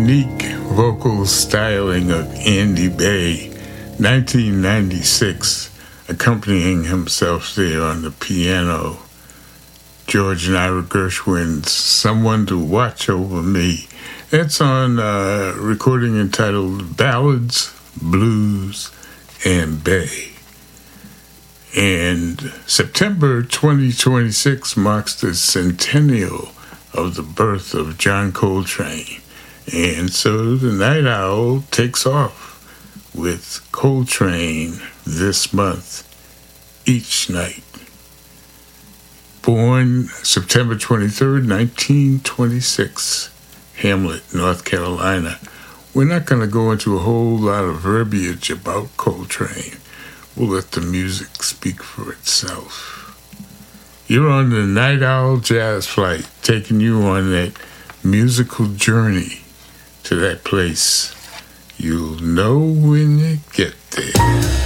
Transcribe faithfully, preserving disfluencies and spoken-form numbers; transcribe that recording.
unique vocal styling of Andy Bay, nineteen ninety-six, accompanying himself there on the piano. George and Ira Gershwin's Someone to Watch Over Me. It's on a recording entitled Ballads, Blues, and Bay. And September twenty twenty-six marks the centennial of the birth of John Coltrane. And so the Night Owl takes off with Coltrane this month, each night. Born September twenty-third, nineteen twenty-six, Hamlet, North Carolina. We're not going to go into a whole lot of verbiage about Coltrane. We'll let the music speak for itself. You're on the Night Owl Jazz Flight, taking you on that musical journey to that place you'll know when you get there.